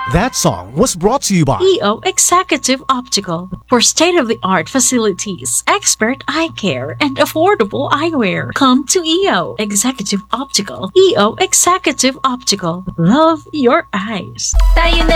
That song was brought to you by EO Executive Optical for state-of-the-art facilities, expert eye care, and affordable eyewear. Come to EO Executive Optical. EO Executive Optical. Love your eyes. Tayo na